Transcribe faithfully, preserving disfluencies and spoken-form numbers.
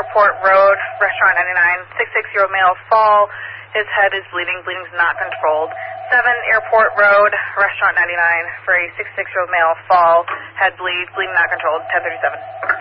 Airport Road, Restaurant ninety-nine, six-six-year-old male fall. His head is bleeding. Bleeding is not controlled. seven Airport Road, Restaurant ninety-nine, for a six-six-year-old male fall. Head bleed. Bleeding not controlled. ten thirty-seven.